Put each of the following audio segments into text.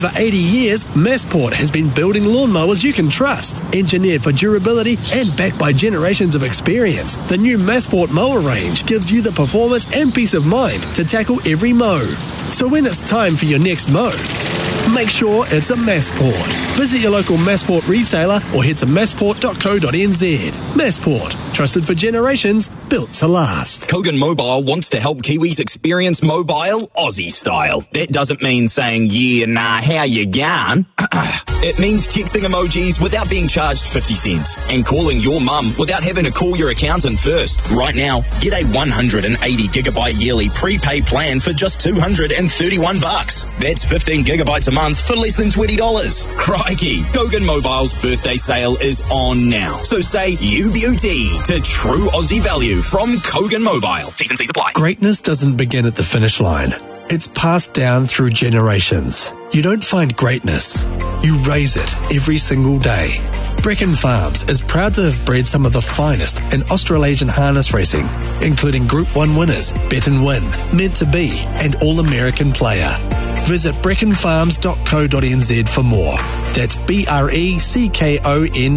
For 80 years, Massport has been building lawnmowers you can trust. Engineered for durability and backed by generations of experience, the new Massport mower range gives you the performance and peace of mind to tackle every mow. So when it's time for your next mow, make sure it's a Massport. Visit your local Massport retailer or head to massport.co.nz. Massport, trusted for generations, built to last. Kogan Mobile wants to help Kiwis experience mobile Aussie style. That doesn't mean saying, yeah, nah, how you going? It means texting emojis without being charged 50 cents and calling your mum without having to call your accountant first. Right now, get a 180 gigabyte yearly prepaid plan for just $231. That's 15 gigabytes a month for less than $20. Crikey, Kogan Mobile's birthday sale is on now. So say you beauty to true Aussie value from Kogan Mobile. T's and C's apply. Greatness doesn't begin at the finish line. It's passed down through generations. You don't find greatness. You raise it every single day. Brecon Farms is proud to have bred some of the finest in Australasian harness racing, including Group 1 winners, Bet and Win, Meant to Be, and All-American Player. Visit brecconfarms.co.nz for more. That's BRECKON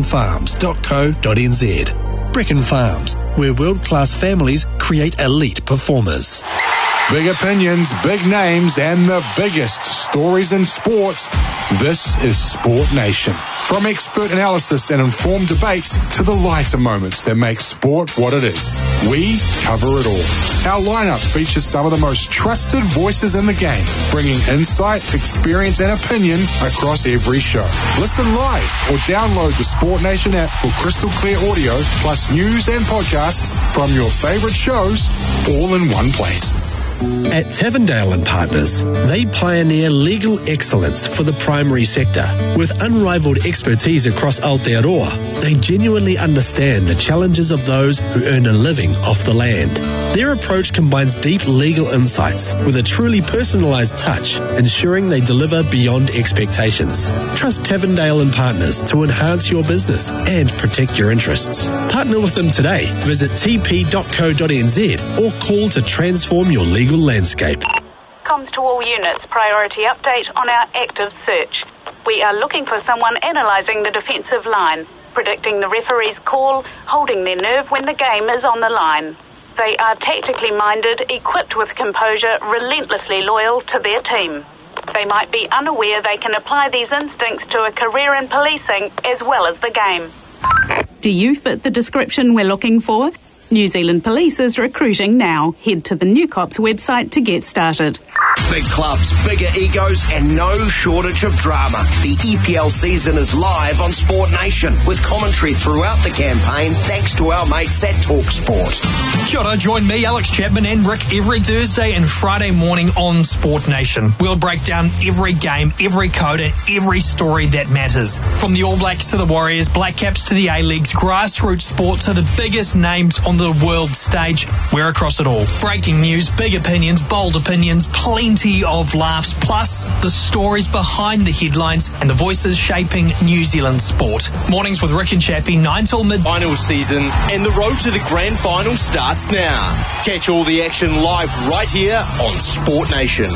farms.co.nz. Brecon Farms, where world-class families create elite performers. Big opinions, big names, and the biggest stories in sports. This is Sport Nation. From expert analysis and informed debates to the lighter moments that make sport what it is, we cover it all. Our lineup features some of the most trusted voices in the game, bringing insight, experience, and opinion across every show. Listen live or download the Sport Nation app for crystal clear audio, plus news and podcasts from your favorite shows, all in one place. At Tavendale & Partners, they pioneer legal excellence for the primary sector. With unrivaled expertise across Aotearoa, they genuinely understand the challenges of those who earn a living off the land. Their approach combines deep legal insights with a truly personalised touch, ensuring they deliver beyond expectations. Trust Tavendale & Partners to enhance your business and protect your interests. Partner with them today. Visit tp.co.nz or call to transform your legal landscape. Comms to all units, priority update on our active search. We are looking for someone analysing the defensive line, predicting the referee's call, holding their nerve when the game is on the line. They are tactically minded, equipped with composure, relentlessly loyal to their team. They might be unaware they can apply these instincts to a career in policing as well as the game. Do you fit the description we're looking for? New Zealand Police is recruiting now. Head to the New Cops website to get started. Big clubs, bigger egos, and no shortage of drama. The EPL season is live on Sport Nation with commentary throughout the campaign thanks to our mates at Talk Sport. Kia ora, join me, Alex Chapman and Rick every Thursday and Friday morning on Sport Nation. We'll break down every game, every code and every story that matters. From the All Blacks to the Warriors, Black Caps to the A-Leagues, grassroots sport to the biggest names on the world stage, we're across it all. Breaking news, big opinions, bold opinions, plenty of laughs, plus the stories behind the headlines and the voices shaping New Zealand sport. Mornings with Rick and Chappie, 9 till mid. Final season, and the road to the grand final starts now. Catch all the action live right here on Sport Nation.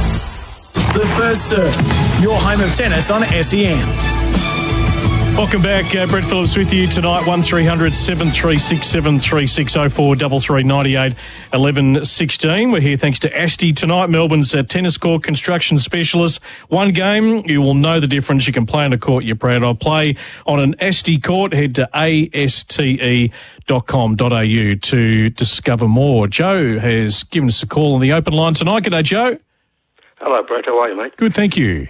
The First Serve, your home of tennis on SEN. Welcome back. Brett Phillips with you tonight. 1300 736 736 04 33 98 11 16. We're here thanks to Asti tonight, Melbourne's tennis court construction specialist. One game, you will know the difference. You can play on a court you're proud of. Play on an Asti court. Head to aste.com.au to discover more. Joe has given us a call on the open line tonight. G'day, Joe. Hello, Brett. How are you, mate? Good, thank you.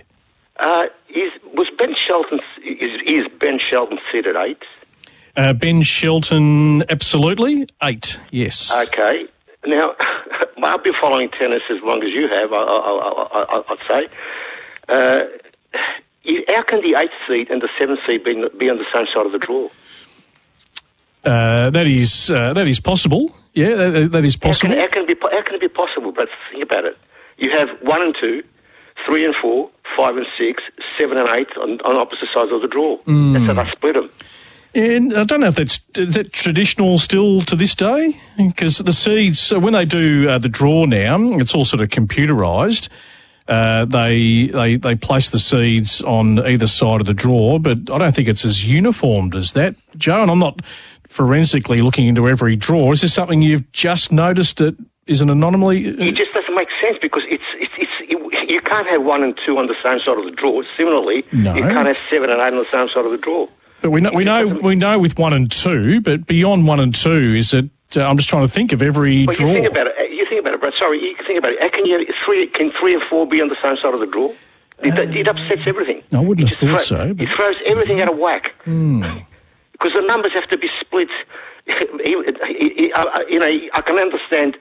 Is Ben Shelton set at 8? Ben Shelton, absolutely. 8, yes. Okay. Now, I've been following tennis as long as you have, I'd say. How can the 8th seed and the 7th seed be on the same side of the draw? That is possible. Yeah, that is possible. How can it be possible? But think about it. You have 1 and 2, 3 and 4, 5 and 6, 7 and 8 on opposite sides of the draw. That's how they split them. And I don't know if is that traditional still to this day, because the seeds, when they do the draw now, it's all sort of computerised. They place the seeds on either side of the draw, but I don't think it's as uniformed as that, Joe. And I'm not forensically looking into every draw. Is this something you've just noticed that is an anomaly? It just doesn't make sense because you can't have 1 and 2 on the same side of the draw. Similarly, you can't have 7 and 8 on the same side of the draw. But we know with 1 and 2, but beyond 1 and 2, is it? I'm just trying to think of every draw. You think about it, Brad. Sorry, you think about it. How can 3 and 4 be on the same side of the draw? It upsets everything. I wouldn't have thought so. It throws everything out of whack. Because the numbers have to be split. I can understand.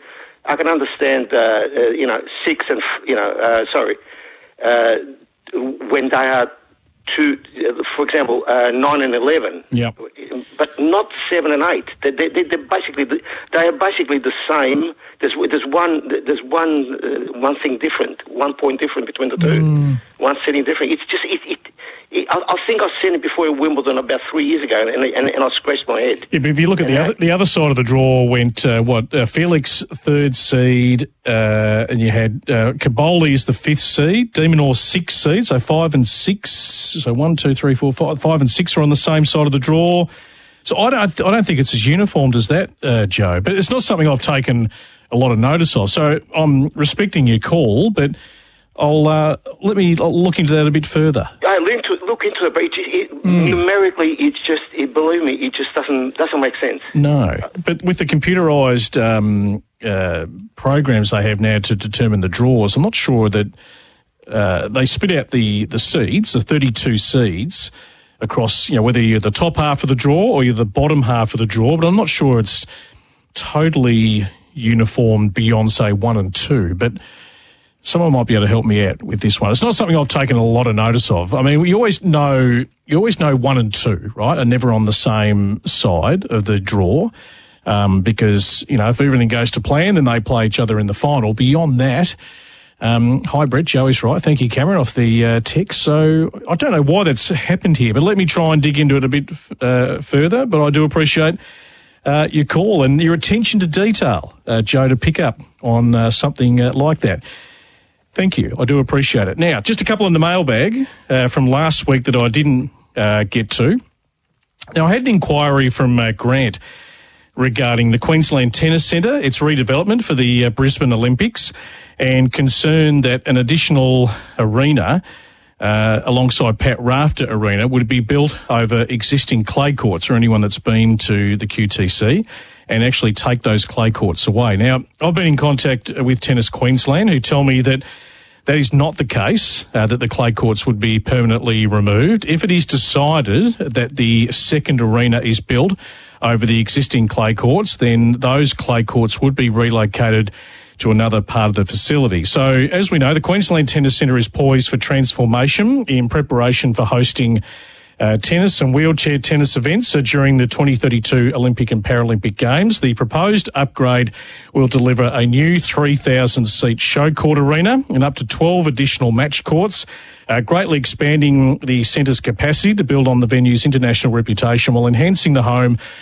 6 and when they are 2, for example, 9 and 11. Yeah. But not 7 and 8. They're basically the same. There's one thing different, 1 point different between the two. One setting different. It's just I think I've seen it before at Wimbledon about 3 years ago, and I scratched my head. Yeah, but if you look at the other side of the draw, went Felix 3rd seed, and you had Caboli is the 5th seed, De Minaur 6th seed, so 5 and 6. So 1, 2, 3, 4, 5 and 6 are on the same side of the draw. So I don't think it's as uniformed as that, Joe. But it's not something I've taken a lot of notice of. So I'm respecting your call, but I'll let me look into that a bit further. Look into it, but numerically, believe me, it just doesn't make sense. No, but with the computerised programs they have now to determine the draws, I'm not sure that they spit out the seeds, the 32 seeds, across, whether you're the top half of the draw or you're the bottom half of the draw, but I'm not sure it's totally uniform beyond, say, 1 and 2, but someone might be able to help me out with this one. It's not something I've taken a lot of notice of. I mean, you always know 1 and 2, right, are never on the same side of the draw, because, if everything goes to plan, then they play each other in the final. Beyond that, hi, Brett, Joey's right. Thank you, Cameron, off the text. So I don't know why that's happened here, but let me try and dig into it a bit further. But I do appreciate your call and your attention to detail, Joe, to pick up on something like that. Thank you. I do appreciate it. Now, just a couple in the mailbag from last week that I didn't get to. Now, I had an inquiry from Grant regarding the Queensland Tennis Centre, its redevelopment for the Brisbane Olympics, and concern that an additional arena alongside Pat Rafter Arena would be built over existing clay courts, or anyone that's been to the QTC, and actually take those clay courts away. Now, I've been in contact with Tennis Queensland, who tell me that that is not the case, that the clay courts would be permanently removed. If it is decided that the second arena is built over the existing clay courts, then those clay courts would be relocated to another part of the facility. So, as we know, the Queensland Tennis Centre is poised for transformation in preparation for hosting tennis and wheelchair tennis events during the 2032 Olympic and Paralympic Games. The proposed upgrade will deliver a new 3,000-seat show court arena and up to 12 additional match courts, greatly expanding the centre's capacity to build on the venue's international reputation while enhancing the home